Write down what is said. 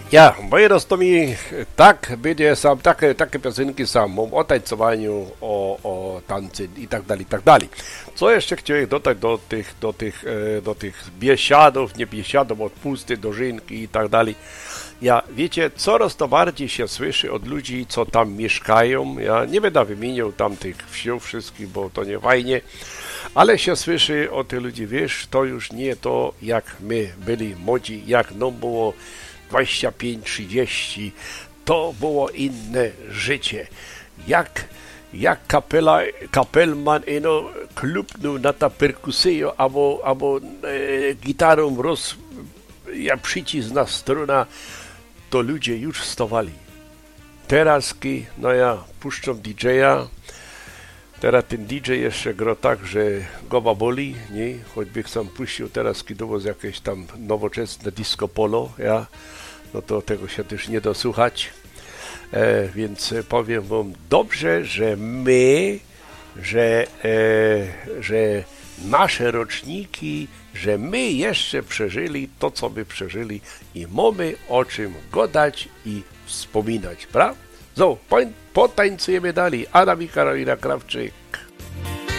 Ja, moje to mi tak będzie sam, takie piosenki sam, mam o tańcowaniu, o tańcy i tak dalej, i tak dalej. Co jeszcze chciałem dodać do tych biesiadów, nie biesiadów, odpusty, dożynki i tak dalej. Ja, wiecie, coraz to bardziej się słyszy od ludzi, co tam mieszkają. Ja nie będę wymieniał tam tych wsiów wszystkich, bo to nie fajnie, ale się słyszy od tych ludzi, wiesz, to już nie to, jak my byli młodzi, jak nam było 25-30, to było inne życie. Jak kapelman klupnął na ta perkusję, albo gitarą przycisk na struna, to ludzie już wstawali. Teraz, no ja puszczam DJ-a, teraz ten DJ jeszcze gra tak, że głowa boli, nie? Choćby sam puścił teraz kidowo z jakieś tam nowoczesne disco polo, ja? No to tego się też nie dosłuchać. Więc powiem wam, dobrze, że my, że nasze roczniki, że my jeszcze przeżyli to, co my przeżyli i mamy o czym gadać i wspominać, prawda? So, potańcujemy dalej. Adam i Karolina Krawczyk.